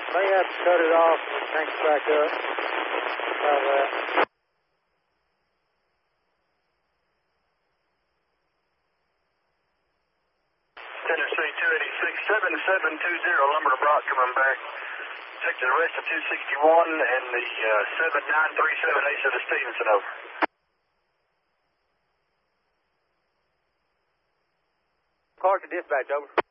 May have to cut it off and it cranks back up. Try that. Tennessee 286, 7720, Lumber to Brock coming back. Check the rest of 261 and the 7937 Ace of the Stevenson over. Clark to dispatch, over.